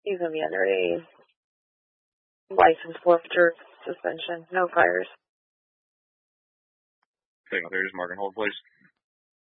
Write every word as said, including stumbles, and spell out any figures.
He's going to be under a license forfeiture suspension. No fires. Take there's mark and hold, please.